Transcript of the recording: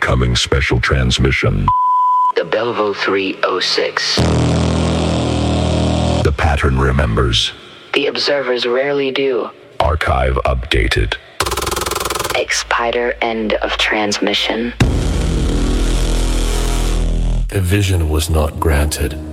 Incoming special transmission. The Belleville 306. The pattern remembers. The observers rarely do. Archive updated. Expiter end of transmission. A vision was not granted.